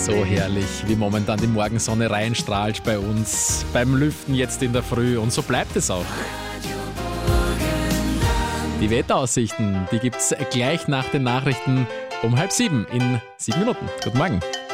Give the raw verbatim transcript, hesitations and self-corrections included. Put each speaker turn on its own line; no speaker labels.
So herrlich, wie momentan die Morgensonne reinstrahlt bei uns, beim Lüften jetzt in der Früh, und so bleibt es auch. Die Wetteraussichten, die gibt's gleich nach den Nachrichten um halb sieben in sieben Minuten. Guten Morgen.